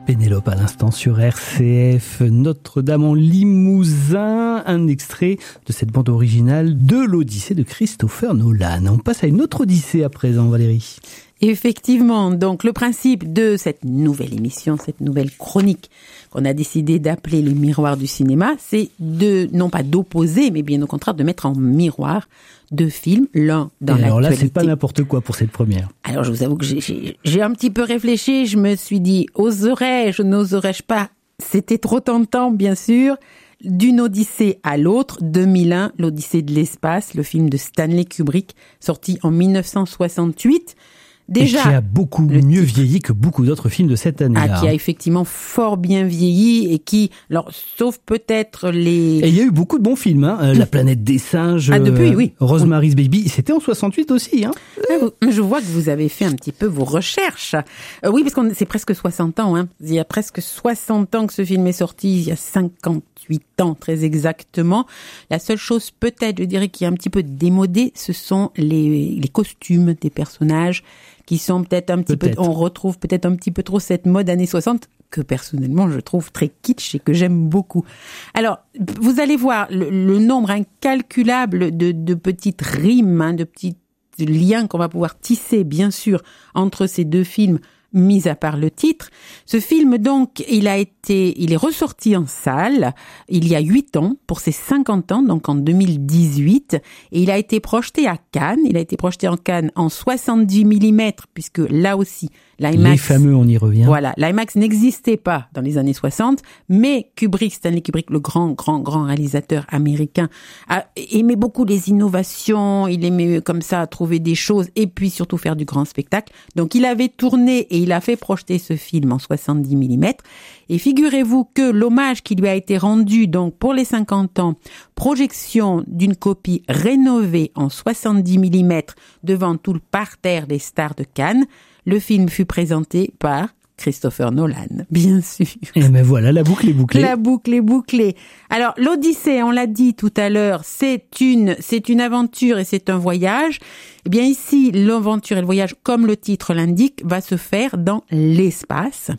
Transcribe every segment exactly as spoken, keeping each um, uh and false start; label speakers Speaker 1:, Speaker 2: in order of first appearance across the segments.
Speaker 1: Pénélope à l'instant sur R C F, Notre-Dame en Limousin, un extrait de cette bande originale de l'Odyssée de Christopher Nolan. On passe à une autre Odyssée à présent, Valérie.
Speaker 2: Effectivement, donc le principe de cette nouvelle émission, cette nouvelle chronique qu'on a décidé d'appeler les miroirs du cinéma, c'est de, non pas d'opposer, mais bien au contraire de mettre en miroir deux films, l'un dans l'actualité.
Speaker 1: Alors là, c'est pas n'importe quoi pour cette première.
Speaker 2: Alors je vous avoue que j'ai, j'ai, j'ai un petit peu réfléchi, je me suis dit, oserais-je, n'oserais-je pas? C'était trop tentant, bien sûr. D'une Odyssée à l'autre, deux mille un, l'Odyssée de l'espace, le film de Stanley Kubrick, sorti en dix-neuf cent soixante-huit. Déjà,
Speaker 1: et qui a beaucoup mieux titre, vieilli que beaucoup d'autres films de cette année-là.
Speaker 2: Ah, qui a effectivement fort bien vieilli et qui, alors, sauf peut-être les...
Speaker 1: Et il y a eu beaucoup de bons films, hein. Euh, La planète des singes,
Speaker 2: ah, depuis, oui.
Speaker 1: Rosemary's oui. Baby, c'était en soixante-huit aussi, hein.
Speaker 2: Ah, je vois que vous avez fait un petit peu vos recherches. Euh, oui, parce que c'est presque soixante ans, hein. Il y a presque soixante ans que ce film est sorti, il y a cinquante-huit ans, très exactement. La seule chose, peut-être, je dirais, qui est un petit peu démodée, ce sont les, les costumes des personnages, qui sont peut-être un petit peut-être. peu, on retrouve peut-être un petit peu trop cette mode années soixante, que personnellement je trouve très kitsch et que j'aime beaucoup. Alors, vous allez voir le, le nombre incalculable de, de petites rimes, hein, de petits liens qu'on va pouvoir tisser, bien sûr, entre ces deux films, mis à part le titre. Ce film, donc, il a été, il est ressorti en salle il y a huit ans, pour ses cinquante ans, donc en deux mille dix-huit, et il a été projeté à Cannes. Il a été projeté en Cannes en soixante-dix millimètres, puisque là aussi, l'IMAX...
Speaker 1: Les fameux, on y revient.
Speaker 2: Voilà, l'IMAX n'existait pas dans les années soixante, mais Kubrick, Stanley Kubrick, le grand, grand, grand réalisateur américain, a aimé beaucoup les innovations, il aimait comme ça trouver des choses, et puis surtout faire du grand spectacle. Donc il avait tourné et il a fait projeter ce film en soixante-dix millimètres. Et figurez-vous que l'hommage qui lui a été rendu, donc pour les cinquante ans, projection d'une copie rénovée en soixante-dix millimètres devant tout le parterre des stars de Cannes, le film fut présenté par Christopher Nolan, bien sûr.
Speaker 1: Et ben voilà, la boucle est bouclée.
Speaker 2: La boucle est bouclée. Alors, l'Odyssée, on l'a dit tout à l'heure, c'est une, c'est une aventure et c'est un voyage. Eh bien, ici, l'aventure et le voyage, comme le titre l'indique, va se faire dans l'espace.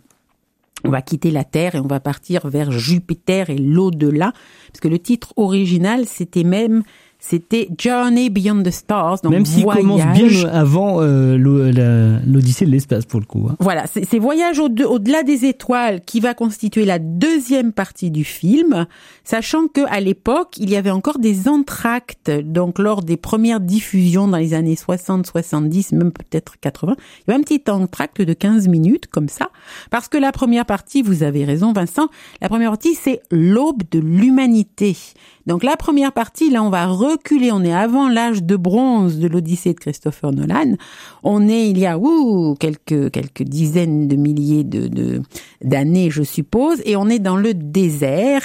Speaker 2: On va quitter la Terre et on va partir vers Jupiter et l'au-delà. Parce que le titre original, c'était même... C'était Journey Beyond the Stars, donc
Speaker 1: même s'il
Speaker 2: voyage.
Speaker 1: commence bien avant euh, l'Odyssée de l'espace pour le coup. Hein.
Speaker 2: Voilà, c'est, c'est Voyage au de, au-delà des étoiles qui va constituer la deuxième partie du film, sachant que à l'époque il y avait encore des entr'actes, donc lors des premières diffusions dans les années soixante, soixante-dix, même peut-être quatre-vingts, il y avait un petit entr'acte de quinze minutes comme ça, parce que la première partie, vous avez raison Vincent, la première partie c'est l'aube de l'humanité. Donc la première partie, là on va reculer, on est avant l'âge de bronze de l'Odyssée de Christopher Nolan. On est il y a ouh, quelques quelques dizaines de milliers de, de d'années, je suppose, et on est dans le désert.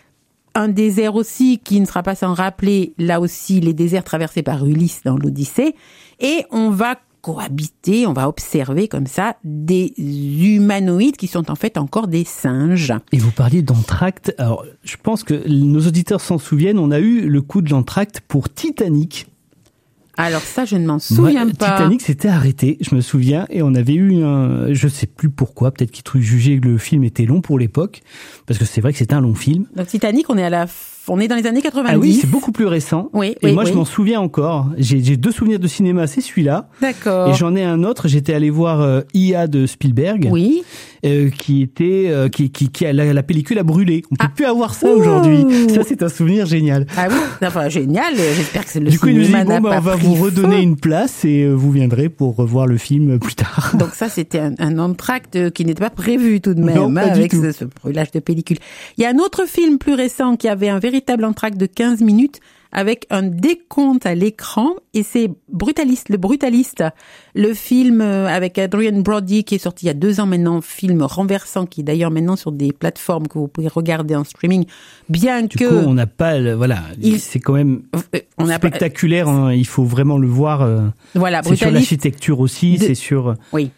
Speaker 2: Un désert aussi qui ne sera pas sans rappeler, là aussi, les déserts traversés par Ulysse dans l'Odyssée. Et on va cohabiter, on va observer comme ça des humanoïdes qui sont en fait encore des singes.
Speaker 1: Et vous parliez d'entracte. Alors, je pense que nos auditeurs s'en souviennent. On a eu le coup de l'entracte pour Titanic.
Speaker 2: Alors ça, je ne m'en souviens
Speaker 1: Moi,
Speaker 2: pas.
Speaker 1: Titanic s'était arrêté, je me souviens, et on avait eu un, je sais plus pourquoi, peut-être qu'ils jugeaient que le film était long pour l'époque, parce que c'est vrai que c'était un long film.
Speaker 2: Donc Titanic, on est à la, on est dans les années quatre-vingt-dix.
Speaker 1: Ah oui, c'est beaucoup plus récent.
Speaker 2: Oui,
Speaker 1: et
Speaker 2: oui,
Speaker 1: moi,
Speaker 2: oui.
Speaker 1: je m'en souviens encore. J'ai, j'ai deux souvenirs de cinéma, c'est celui-là.
Speaker 2: D'accord.
Speaker 1: Et j'en ai un autre. J'étais allé voir euh, I A de Spielberg.
Speaker 2: Oui.
Speaker 1: Euh, qui était, euh, qui, qui, qui a la, la pellicule a brûlé. On peut
Speaker 2: ah.
Speaker 1: plus avoir ça
Speaker 2: Ouh.
Speaker 1: aujourd'hui. Ça, c'est un souvenir génial.
Speaker 2: Ah oui, enfin, génial. J'espère que c'est le
Speaker 1: du coup, il nous dit,
Speaker 2: cinéma n'a
Speaker 1: bon, bah,
Speaker 2: pas
Speaker 1: on va
Speaker 2: pris
Speaker 1: vous redonner
Speaker 2: feu.
Speaker 1: une place et vous viendrez pour revoir le film plus tard.
Speaker 2: Donc ça, c'était un, un entracte qui n'était pas prévu tout de même,
Speaker 1: non,
Speaker 2: hein, avec ce, ce brûlage de pellicule. Il y a un autre film plus récent qui avait un véritable entracte de quinze minutes avec un décompte à l'écran, et c'est Brutaliste, le Brutaliste, le film avec Adrian Brody qui est sorti il y a deux ans maintenant, film renversant qui est d'ailleurs maintenant sur des plateformes que vous pouvez regarder en streaming, bien
Speaker 1: du
Speaker 2: que...
Speaker 1: Du coup, on n'a pas, le, voilà, il, c'est quand même on spectaculaire, pas, hein, il faut vraiment le voir. Euh,
Speaker 2: voilà,
Speaker 1: c'est sur l'architecture aussi,
Speaker 2: de,
Speaker 1: c'est sur...
Speaker 2: Oui.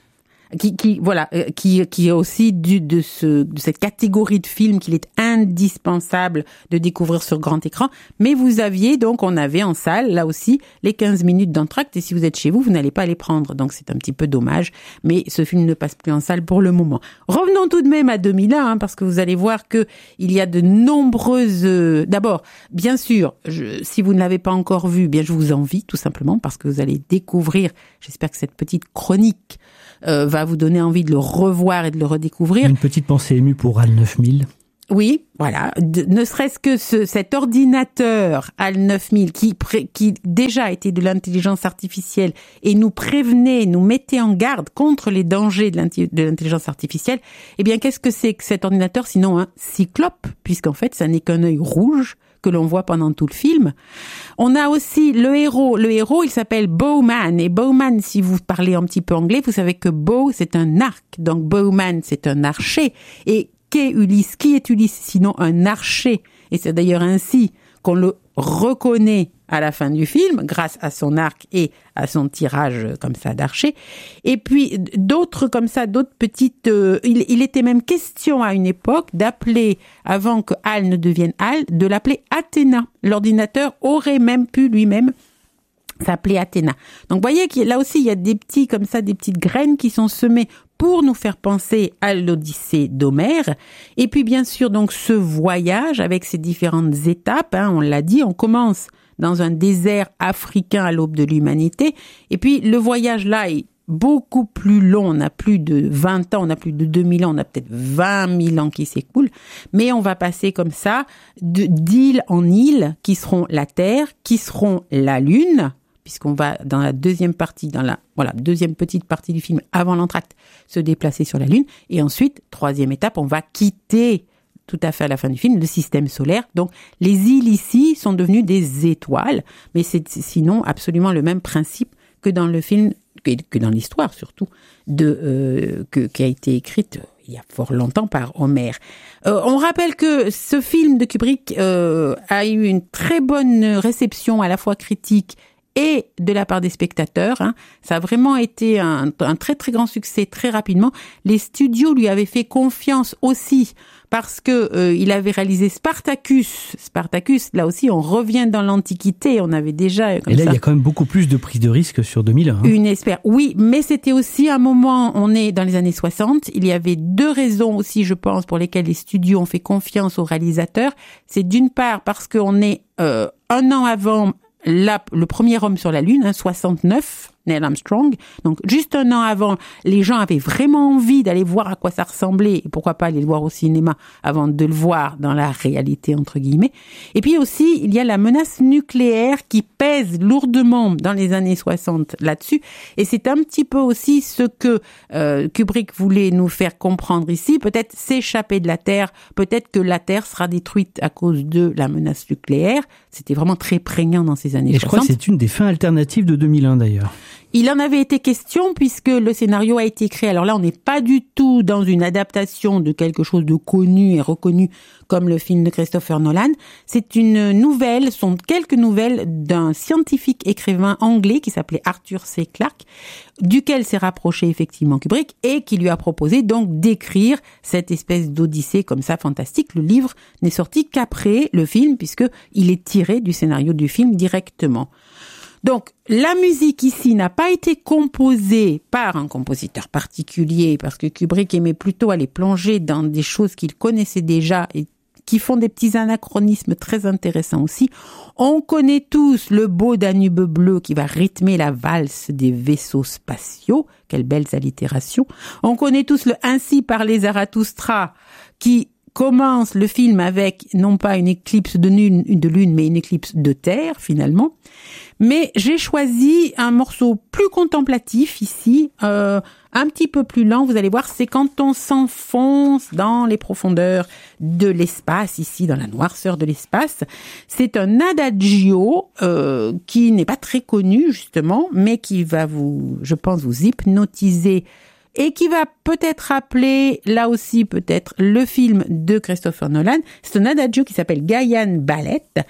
Speaker 2: qui, qui voilà, euh, qui, qui est aussi du, de, ce, de cette catégorie de films qu'il est indispensable de découvrir sur grand écran. Mais vous aviez donc, on avait en salle, là aussi, les quinze minutes d'entracte, et si vous êtes chez vous, vous n'allez pas les prendre. Donc c'est un petit peu dommage, mais ce film ne passe plus en salle pour le moment. Revenons tout de même à deux mille un, hein, parce que vous allez voir que il y a de nombreuses... Euh, d'abord, bien sûr, je, si vous ne l'avez pas encore vu, bien je vous envie, tout simplement, parce que vous allez découvrir, j'espère que cette petite chronique Euh, va vous donner envie de le revoir et de le redécouvrir.
Speaker 1: Une petite pensée émue pour HAL neuf mille.
Speaker 2: Oui, voilà. De, ne serait-ce que ce, cet ordinateur HAL neuf mille qui, pré, qui déjà était de l'intelligence artificielle et nous prévenait, nous mettait en garde contre les dangers de, de l'intelligence artificielle, eh bien, qu'est-ce que c'est que cet ordinateur sinon un cyclope, puisqu'en fait, ça n'est qu'un œil rouge que l'on voit pendant tout le film. On a aussi le héros. Le héros, il s'appelle Bowman. Et Bowman, si vous parlez un petit peu anglais, vous savez que bow, c'est un arc. Donc Bowman, c'est un archer. Et qu'est Ulysse? Qui est Ulysse sinon un archer? Et c'est d'ailleurs ainsi qu'on le reconnaît à la fin du film, grâce à son arc et à son tirage comme ça d'archer. Et puis d'autres comme ça, d'autres petites... Euh, il, il était même question à une époque d'appeler, avant que HAL ne devienne HAL, de l'appeler Athéna. L'ordinateur aurait même pu lui-même s'appeler Athéna. Donc vous voyez que là aussi, il y a des petits comme ça, des petites graines qui sont semées pour nous faire penser à l'Odyssée d'Homère. Et puis bien sûr, donc ce voyage avec ses différentes étapes, hein, on l'a dit, on commence dans un désert africain à l'aube de l'humanité. Et puis le voyage là est beaucoup plus long, on a plus de vingt ans, on a plus de deux mille ans, on a peut-être vingt mille ans qui s'écoulent, mais on va passer comme ça de, d'île en île qui seront la Terre, qui seront la Lune, puisqu'on va dans la deuxième partie, dans la voilà deuxième petite partie du film avant l'entracte, se déplacer sur la Lune, et ensuite, troisième étape, on va quitter tout à fait à la fin du film, le système solaire. Donc, les îles ici sont devenues des étoiles, mais c'est sinon absolument le même principe que dans le film, que, que dans l'histoire surtout, de, euh, que, qui a été écrite il y a fort longtemps par Homère. Euh, on rappelle que ce film de Kubrick euh, a eu une très bonne réception à la fois critique et de la part des spectateurs. Hein. Ça a vraiment été un, un très très grand succès très rapidement. Les studios lui avaient fait confiance aussi parce que euh, il avait réalisé Spartacus. Spartacus, là aussi, on revient dans l'Antiquité. On avait déjà comme
Speaker 1: et là,
Speaker 2: ça,
Speaker 1: il y a quand même beaucoup plus de prise de risque sur deux mille un. Hein.
Speaker 2: Une espère. Oui, mais c'était aussi un moment, on est dans les années soixante. Il y avait deux raisons aussi, je pense, pour lesquelles les studios ont fait confiance aux réalisateurs. C'est d'une part parce qu'on est euh, un an avant la, le premier homme sur la Lune, hein, soixante-neuf, Neil Armstrong. Donc, juste un an avant, les gens avaient vraiment envie d'aller voir à quoi ça ressemblait, et pourquoi pas aller le voir au cinéma avant de le voir dans la réalité, entre guillemets. Et puis aussi, il y a la menace nucléaire qui pèse lourdement dans les années soixante là-dessus, et c'est un petit peu aussi ce que euh, Kubrick voulait nous faire comprendre ici, peut-être s'échapper de la Terre, peut-être que la Terre sera détruite à cause de la menace nucléaire. C'était vraiment très prégnant dans ces années
Speaker 1: et
Speaker 2: soixante.
Speaker 1: Je crois que c'est une des fins alternatives de deux mille un d'ailleurs.
Speaker 2: Il en avait été question puisque le scénario a été écrit. Alors là, on n'est pas du tout dans une adaptation de quelque chose de connu et reconnu comme le film de Christopher Nolan. C'est une nouvelle, ce sont quelques nouvelles d'un scientifique écrivain anglais qui s'appelait Arthur C. Clarke, duquel s'est rapproché effectivement Kubrick et qui lui a proposé donc d'écrire cette espèce d'odyssée comme ça fantastique. Le livre n'est sorti qu'après le film puisque il est tiré du scénario du film directement. Donc, la musique ici n'a pas été composée par un compositeur particulier, parce que Kubrick aimait plutôt aller plonger dans des choses qu'il connaissait déjà et qui font des petits anachronismes très intéressants aussi. On connaît tous le beau Danube bleu qui va rythmer la valse des vaisseaux spatiaux. Quelles belles allitérations. On connaît tous le Ainsi parlait Zarathustra qui commence le film avec non pas une éclipse de lune, de lune mais une éclipse de terre finalement. Mais j'ai choisi un morceau plus contemplatif ici, euh, un petit peu plus lent. Vous allez voir, c'est quand on s'enfonce dans les profondeurs de l'espace, ici dans la noirceur de l'espace. C'est un adagio euh, qui n'est pas très connu justement, mais qui va vous, je pense, vous hypnotiser et qui va peut-être rappeler, là aussi peut-être, le film de Christopher Nolan. C'est un adagio qui s'appelle Gaian Ballet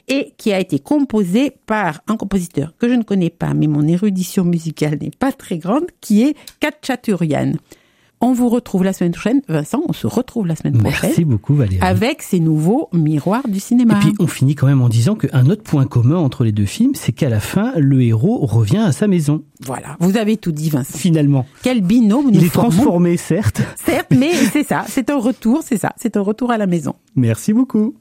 Speaker 2: et qui a été composé par un compositeur que je ne connais pas, mais mon érudition musicale n'est pas très grande, qui est Khatchaturian. On vous retrouve la semaine prochaine. Vincent, on se retrouve la semaine prochaine.
Speaker 1: Merci beaucoup Valérie.
Speaker 2: Avec ces nouveaux miroirs du cinéma.
Speaker 1: Et puis on finit quand même en disant qu'un autre point commun entre les deux films, c'est qu'à la fin, le héros revient à sa maison.
Speaker 2: Voilà, vous avez tout dit Vincent.
Speaker 1: Finalement.
Speaker 2: Quel binôme nous
Speaker 1: Il est
Speaker 2: formons.
Speaker 1: transformé, certes.
Speaker 2: Certes, mais c'est ça, c'est un retour, c'est ça, c'est un retour à la maison.
Speaker 1: Merci beaucoup.